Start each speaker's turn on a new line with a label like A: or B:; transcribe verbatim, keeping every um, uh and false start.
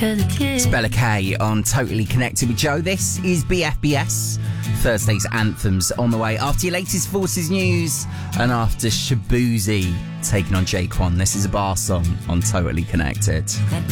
A: It's Bella K on Totally Connected with Joe. This is B F B S. Thursday's anthems on the way. After your latest Forces news and after Shabuzi taking on Jay Quan, this is a bar song on Totally Connected.
B: That